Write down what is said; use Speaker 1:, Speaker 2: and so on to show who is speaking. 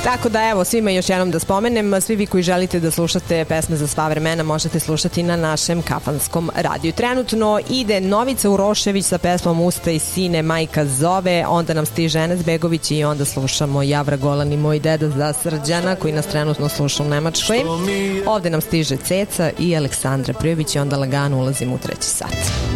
Speaker 1: Tako da evo, svima još jednom da spomenem, svi vi koji želite da slušate pesme za sva vremena možete slušati na našem kafanskom radiju. Trenutno ide Novica Urošević sa pesmom Usta i sine, majka zove, onda nam stiže Enes Begović i onda slušamo Javra Golan i moj deda za Srđana koji nas trenutno sluša u Nemačkoj. Ovde nam stiže Ceca i Aleksandra Prijović i onda lagano ulazimo u treći sat.